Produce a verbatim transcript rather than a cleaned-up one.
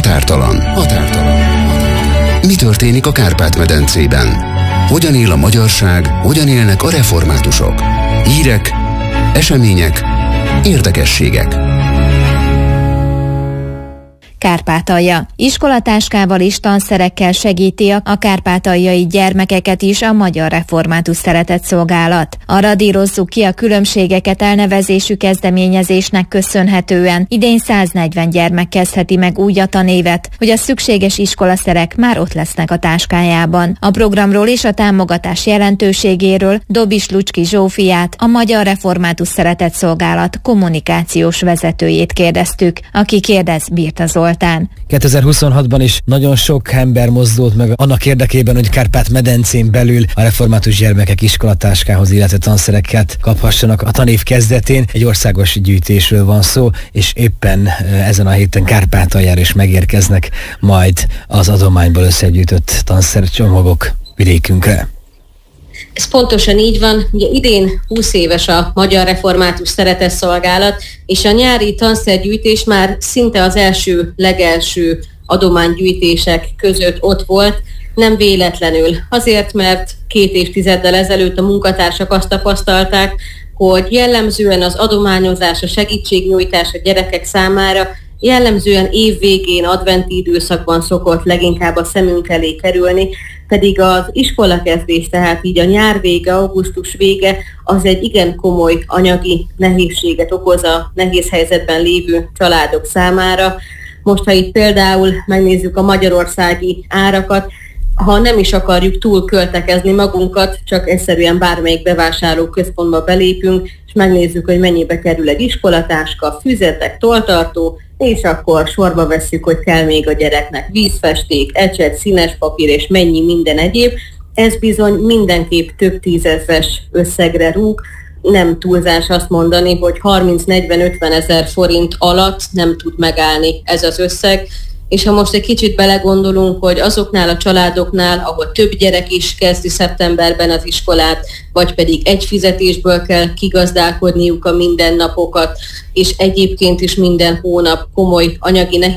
Határtalan. Határtalan. Mi történik a Kárpát-medencében? Hogyan él a magyarság, hogyan élnek a reformátusok? Hírek, események, érdekességek. Kárpátalja. Iskolatáskával és tanszerekkel segíti a kárpátaljai gyermekeket is a Magyar Református Szeretetszolgálat. A Radírozzuk ki a különbségeket elnevezésű kezdeményezésnek köszönhetően idén száznegyven gyermek kezdheti meg úgy a tanévet, hogy a szükséges iskolaszerek már ott lesznek a táskájában. A programról és a támogatás jelentőségéről Dobis Lucski Zsófiát, a Magyar Református Szeretetszolgálat kommunikációs vezetőjét kérdeztük, aki kérdez Birta Zoltán. kétezer-huszonhatban is nagyon sok ember mozdult meg annak érdekében, hogy Kárpát-medencén belül a református gyermekek iskolatáskához, illetve tanszereket kaphassanak a tanév kezdetén. Egy országos gyűjtésről van szó, és éppen ezen a héten Kárpátaljára is megérkeznek majd az adományból összegyűjtött tanszercsomagok vidékünkre. Ez pontosan így van. Ugye idén húsz éves a Magyar Református Szeretetszolgálat, és a nyári tanszergyűjtés már szinte az első, legelső adománygyűjtések között ott volt, nem véletlenül. Azért, mert két évtizeddel ezelőtt a munkatársak azt tapasztalták, hogy jellemzően az adományozás, a segítségnyújtás a gyerekek számára jellemzően évvégén, adventi időszakban szokott leginkább a szemünk elé kerülni, pedig az iskolakezdés, tehát így a nyár vége, augusztus vége, az egy igen komoly anyagi nehézséget okoz a nehéz helyzetben lévő családok számára. Most, ha itt például megnézzük a magyarországi árakat, ha nem is akarjuk túl költekezni magunkat, csak egyszerűen bármelyik bevásárlóközpontba belépünk, és megnézzük, hogy mennyibe kerül egy iskolatáska, füzetek, tolltartó, és akkor sorba vesszük, hogy kell még a gyereknek vízfesték, ecset, színes papír és mennyi minden egyéb. Ez bizony mindenképp több tízezres összegre rúg. Nem túlzás azt mondani, hogy harminc-negyven-ötven ezer forint alatt nem tud megállni ez az összeg. És ha most egy kicsit belegondolunk, hogy azoknál a családoknál, ahol több gyerek is kezdi szeptemberben az iskolát, vagy pedig egy fizetésből kell kigazdálkodniuk a mindennapokat, és egyébként is minden hónap komoly anyagi nehézségek